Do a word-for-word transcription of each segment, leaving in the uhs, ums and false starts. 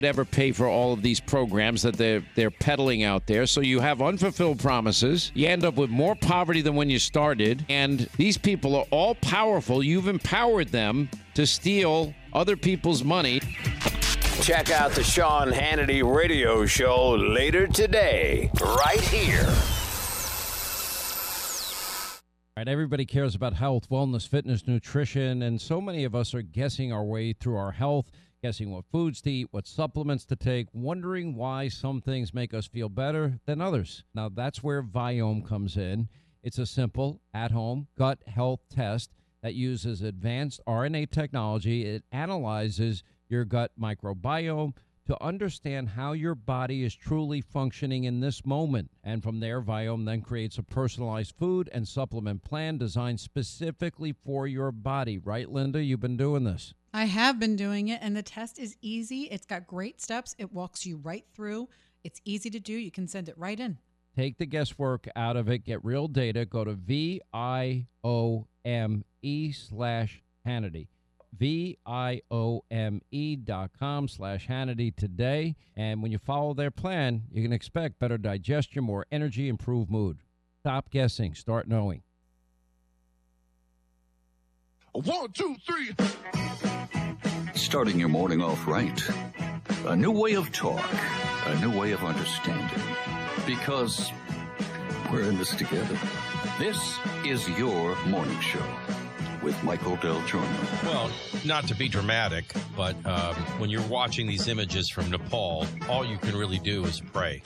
ever pay for all of these programs that they're they're peddling out there. So you have unfulfilled promises. You end up with more poverty than when you started. And these people are all powerful. You've empowered them to steal other people's money. Check out the Sean Hannity radio show later today, right here. All right, everybody cares about health, wellness, fitness, nutrition, and so many of us are guessing our way through our health. Guessing what foods to eat, what supplements to take, wondering why some things make us feel better than others. Now, that's where Viome comes in. It's a simple, at-home gut health test that uses advanced R N A technology. It analyzes your gut microbiome to understand how your body is truly functioning in this moment. And from there, Viome then creates a personalized food and supplement plan designed specifically for your body. Right, Linda? You've been doing this. I have been doing it, and the test is easy. It's got great steps. It walks you right through. It's easy to do. You can send it right in. Take the guesswork out of it. Get real data. Go to V I O M E slash Hannity. V I O M E dot com slash Hannity today. And when you follow their plan, you can expect better digestion, more energy, improved mood. Stop guessing. Start knowing. One, two, three. Starting your morning off right. A new way of talk. A new way of understanding. Because we're in this together. This is your morning show with Michael Del Giorno. Well, not to be dramatic, but um, when you're watching these images from Nepal, all you can really do is pray.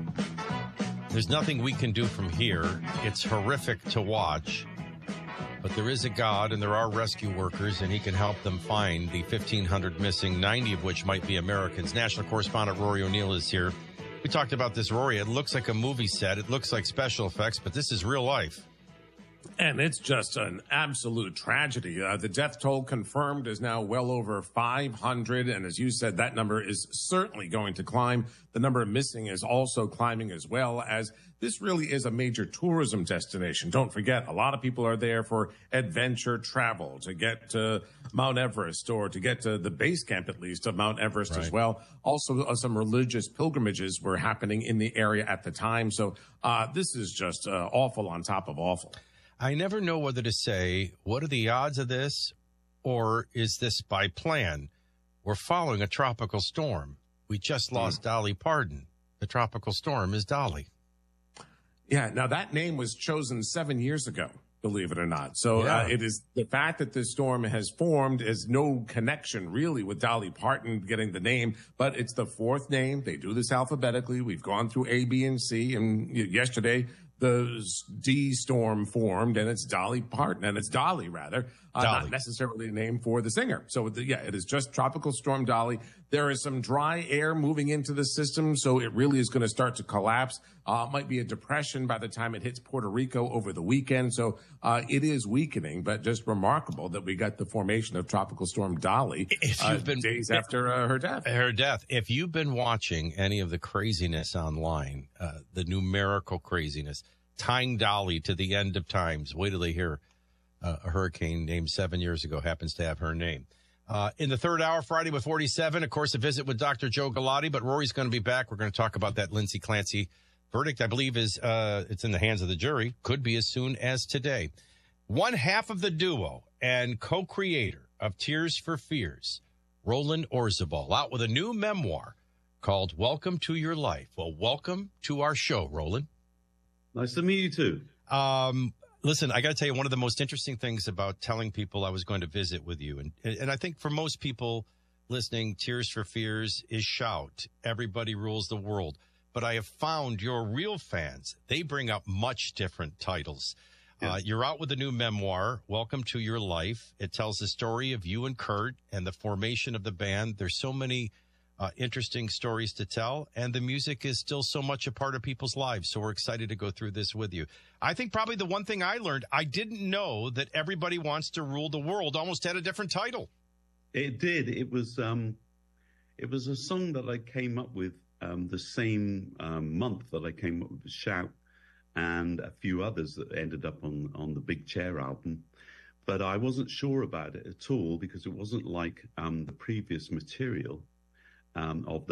There's nothing we can do from here. It's horrific to watch. But there is a God, and there are rescue workers, and he can help them find the fifteen hundred missing, ninety of which might be Americans. National correspondent Rory O'Neill is here. We talked about this, Rory. It looks like a movie set. It looks like special effects, but this is real life. And it's just an absolute tragedy. Uh, the death toll confirmed is now well over five hundred. And as you said, that number is certainly going to climb. The number of missing is also climbing as well, as this really is a major tourism destination. Don't forget, a lot of people are there for adventure travel, to get to Mount Everest or to get to the base camp, at least, of Mount Everest Right. as well. Also, uh, some religious pilgrimages were happening in the area at the time. So uh, this is just uh, awful on top of awful. I never know whether to say, what are the odds of this, or is this by plan? We're following a tropical storm. We just lost mm. Dolly Parton. The tropical storm is Dolly. Yeah, now that name was chosen seven years ago, believe it or not. So Yeah. uh, it is the fact that this storm has formed is no connection really with Dolly Parton getting the name, but it's the fourth name. They do this alphabetically. We've gone through A, B, and C, and y- yesterday the D storm formed, and it's Dolly Parton, and it's Dolly rather, uh, Dolly. not necessarily a name for the singer. So the, yeah, it is just Tropical Storm Dolly. There is some dry air moving into the system, so it really is going to start to collapse. Uh, it might be a depression by the time it hits Puerto Rico over the weekend. So uh, it is weakening, but just remarkable that we got the formation of Tropical Storm Dolly If uh, you've been- days after uh, her death. Her death. If you've been watching any of the craziness online, uh, the numerical craziness, tying Dolly to the end of times, wait till they hear uh, a hurricane named seven years ago happens to have her name. Uh, in the third hour, Friday with forty-seven, of course, a visit with Doctor Joe Galati, but Rory's going to be back. We're going to talk about that Lindsay Clancy verdict. I believe is uh, it's in the hands of the jury. Could be as soon as today. One half of the duo and co-creator of Tears for Fears, Roland Orzabal, out with a new memoir called Welcome to Your Life. Well, welcome to our show, Roland. Nice to meet you too. Um, listen, I got to tell you, one of the most interesting things about telling people I was going to visit with you, and and I think for most people listening, Tears for Fears is shout. Everybody rules the world. But I have found your real fans, they bring up much different titles. Uh, you're out with a new memoir, Welcome to Your Life. It tells the story of you and Kurt and the formation of the band. There's so many uh, interesting stories to tell, and the music is still so much a part of people's lives. So we're excited to go through this with you. I think probably the one thing I learned, I didn't know that Everybody Wants to Rule the World almost had a different title. It did. It was um, it was a song that I came up with um, the same um, month that I came up with Shout, and a few others that ended up on, on the Big Chair album. But I wasn't sure about it at all because it wasn't like um, the previous material. um, of the